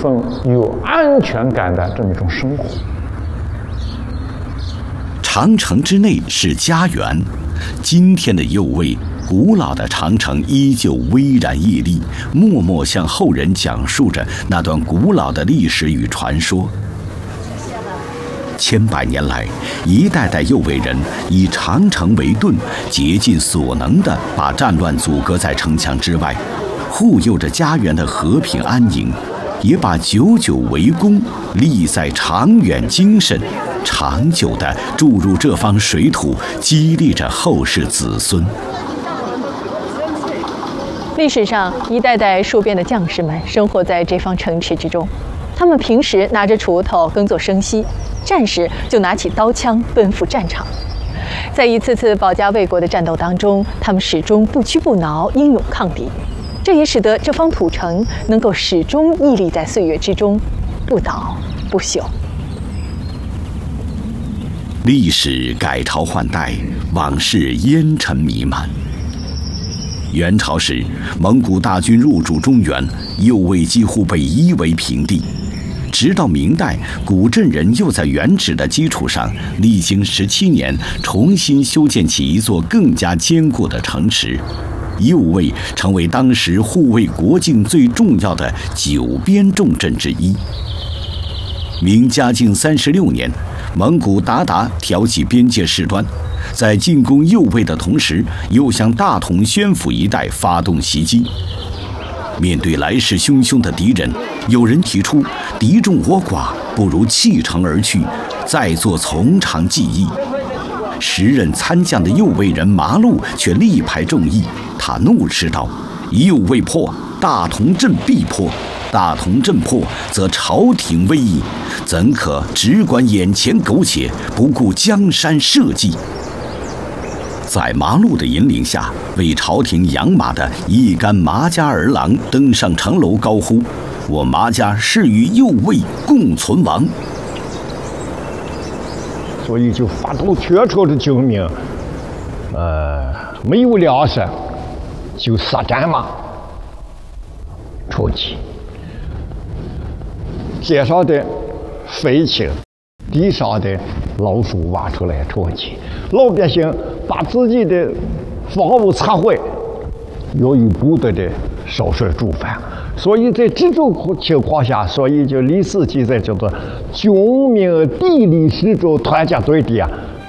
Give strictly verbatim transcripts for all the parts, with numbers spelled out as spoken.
分有安全感的这么一种生活。 长城之内是家园，今天的右卫，古老的长城依旧巍然屹立，默默向后人讲述着那段古老的历史与传说。千百年来，一代代右卫人以长城为盾，竭尽所能地把战乱阻隔在城墙之外，护佑着家园的和平安宁，也把久久为功立在长远精神长久地注入这方水土，激励着后世子孙。 历史上，一代代戍边的将士们生活在这方城池之中，他们平时拿着锄头耕作生息，战时就拿起刀枪奔赴战场。在一次次保家卫国的战斗当中，他们始终不屈不挠，英勇抗敌。这也使得这方土城能够始终屹立在岁月之中，不倒不朽。 历史改朝换代，往事烟尘弥漫。元朝时，蒙古大军入驻中原，右卫几乎被夷为平地。直到明代，古镇人又在原址的基础上，历经十七年，重新修建起一座更加坚固的城池。右卫成为当时护卫国境最重要的九边重镇之一。明嘉靖三十六年，蒙古鞑靼挑起边界事端，在进攻右卫的同时，又向大同宣府一带发动袭击。面对来势汹汹的敌人，有人提出敌众我寡，不如弃城而去，再做从长计议。时任参将的右卫人麻禄却力排众议，他怒斥道：“右卫破，大同镇必破；大同镇破，则朝廷危矣。怎可只管眼前苟且，不顾江山社稷？”在麻禄的引领下，为朝廷养马的一干麻家儿郎登上城楼，高呼：“我麻家誓与右卫共存亡。” 所以就发动全朝的救命，呃，没有粮食就杀战马充饥，街上的废弃地上的老鼠挖出来充饥，老百姓把自己的房屋拆毁，要与部队的烧水煮饭。所以在这种情况下，所以就历史记载叫做军民地理始终团结对敌啊。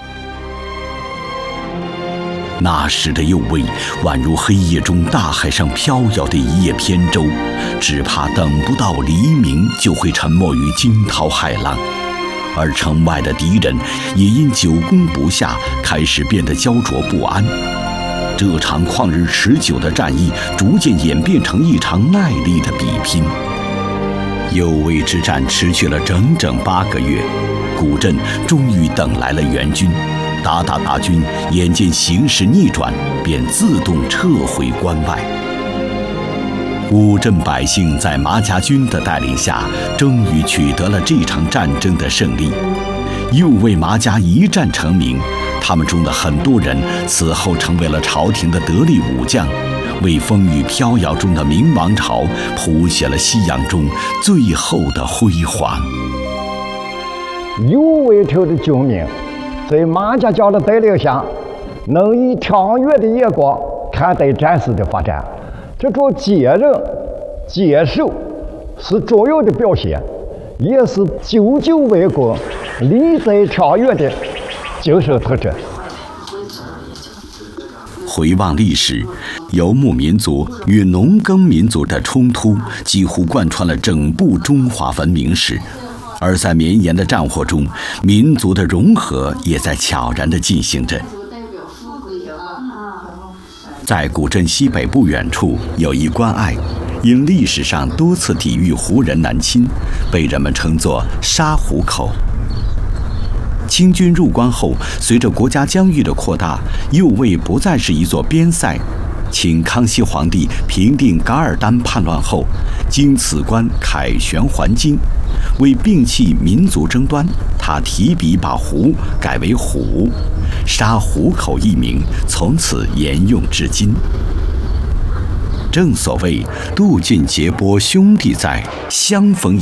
那时的右卫宛如黑夜中大海上飘摇的一叶扁舟，只怕等不到黎明就会沉没于惊涛骇浪。而城外的敌人也因久攻不下，开始变得焦灼不安。这场旷日持久的战役逐渐演变成一场耐力的比拼。右卫之战持续了整整八个月，古镇终于等来了援军。鞑靼大军眼见形势逆转，便自动撤回关外。古镇百姓在麻家军的带领下，终于取得了这场战争的胜利。右卫麻家一战成名，他们中的很多人此后成为了朝廷的得力武将，为风雨飘摇中的明王朝谱写了夕阳中最后的辉煌。 右卫朝的军民在麻家将的带领下，能以长远的眼光看待战事的发展，这种坚韧坚守是重要的表现，也是久久为功立在长远的精神特征。 回望历史，游牧民族与农耕民族的冲突几乎贯穿了整部中华文明史，而在绵延的战火中，民族的融合也在悄然地进行着。在古镇西北不远处有一关隘，因历史上多次抵御胡人南侵，被人们称作沙湖口。清军入关后，随着国家疆域的扩大，右卫不再是一座边塞。清康熙皇帝平定噶尔丹叛乱后，经此关凯旋还京，为摒弃民族争端，他提笔把湖改为虎，沙湖口一名从此沿用至今。正所谓“渡尽劫波兄弟在，相逢